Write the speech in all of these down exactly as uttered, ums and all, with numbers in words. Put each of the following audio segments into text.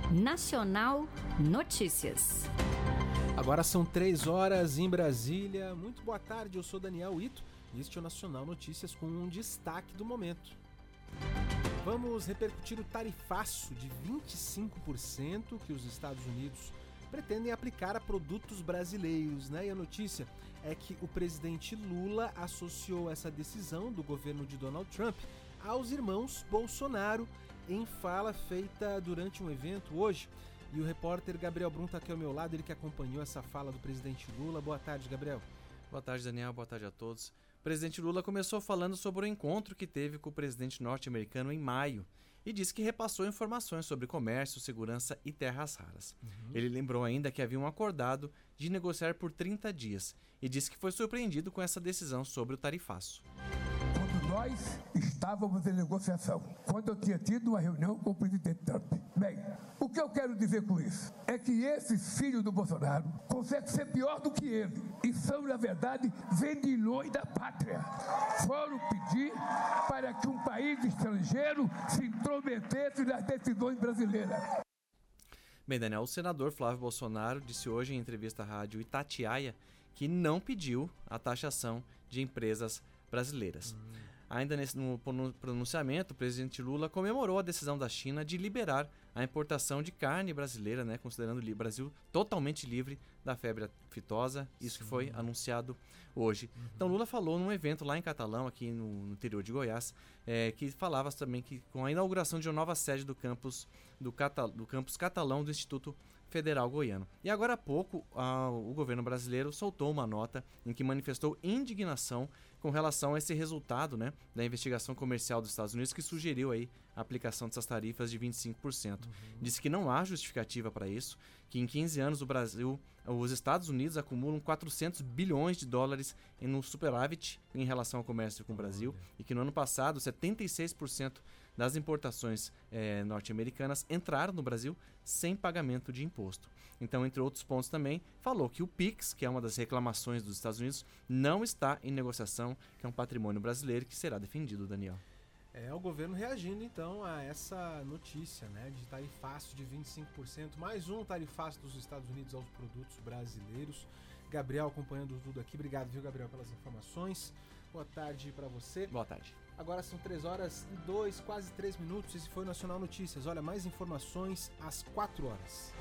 Nacional Notícias. Agora são três horas em Brasília. Muito boa tarde, eu sou Daniel Ito e este é o Nacional Notícias com um destaque do momento. Vamos repercutir o tarifaço de vinte e cinco por cento que os Estados Unidos pretendem aplicar a produtos brasileiros, né? E a notícia é que o presidente Lula associou essa decisão do governo de Donald Trump aos irmãos Bolsonaro em fala feita durante um evento hoje. E o repórter Gabriel Brum está aqui ao meu lado, ele que acompanhou essa fala do presidente Lula. Boa tarde, Gabriel. Boa tarde, Daniel. Boa tarde a todos. O presidente Lula começou falando sobre o encontro que teve com o presidente norte-americano em maio e disse que repassou informações sobre comércio, segurança e terras raras. Uhum. Ele lembrou ainda que haviam acordado de negociar por trinta dias e disse que foi surpreendido com essa decisão sobre o tarifaço. Quando nós estávamos em negociação, quando eu tinha tido uma reunião com o presidente Trump. Bem, o que eu quero dizer com isso é que esses filhos do Bolsonaro conseguem ser pior do que ele e são, na verdade, vendilhões da pátria. Foram pedir para que um país estrangeiro se intrometesse nas decisões brasileiras. Bem, Daniel, o senador Flávio Bolsonaro disse hoje em entrevista à rádio Itatiaia que não pediu a taxação de empresas brasileiras. Hum. Ainda nesse, no pronunciamento, o presidente Lula comemorou a decisão da China de liberar a importação de carne brasileira, né, considerando o Brasil totalmente livre da febre aftosa, isso Sim. que foi anunciado hoje. Uhum. Então Lula falou num evento lá em Catalão, aqui no, no interior de Goiás, é, que falava também que com a inauguração de uma nova sede do campus, do, Cata, do campus Catalão do Instituto Federal Goiano. E agora há pouco, a, o governo brasileiro soltou uma nota em que manifestou indignação com relação a esse resultado, né, da investigação comercial dos Estados Unidos que sugeriu aí a aplicação dessas tarifas de vinte e cinco por cento. Uhum. Disse que não há justificativa para isso, que em quinze anos o Brasil, os Estados Unidos acumulam quatrocentos bilhões de dólares no superávit em relação ao comércio com o Brasil, uhum. e que no ano passado setenta e seis por cento das importações eh, norte-americanas entraram no Brasil sem pagamento de imposto. Então, entre outros pontos também, falou que o Pix, que é uma das reclamações dos Estados Unidos, não está em negociação, que é um patrimônio brasileiro que será defendido, Daniel. É o governo reagindo então a essa notícia, né, de tarifaço de vinte e cinco por cento, mais um tarifaço dos Estados Unidos aos produtos brasileiros. Gabriel acompanhando tudo aqui. Obrigado, viu, Gabriel, pelas informações. Boa tarde para você. Boa tarde. Agora são três horas e dois, quase três minutos. Esse foi o Nacional Notícias. Olha, mais informações às quatro horas.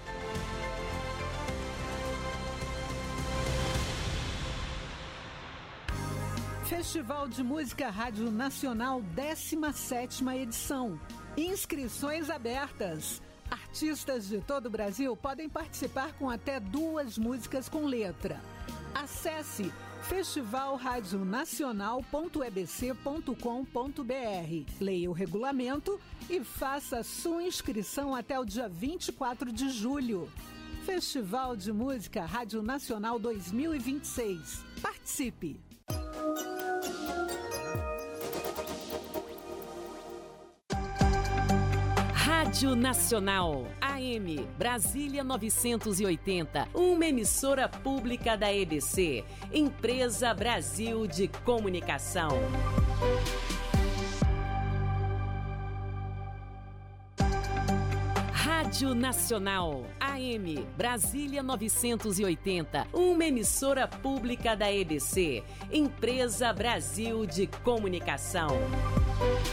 Festival de Música Rádio Nacional, décima sétima edição. Inscrições abertas. Artistas de todo o Brasil podem participar com até duas músicas com letra. Acesse festival rádio nacional ponto e b c ponto com ponto b r. Leia o regulamento e faça sua inscrição até o dia vinte e quatro de julho. Festival de Música Rádio Nacional dois mil e vinte e seis. Participe! Rádio Nacional, A M, Brasília novecentos e oitenta, uma emissora pública da E B C, Empresa Brasil de Comunicação. Rádio Nacional, A M, Brasília novecentos e oitenta, uma emissora pública da E B C, Empresa Brasil de Comunicação.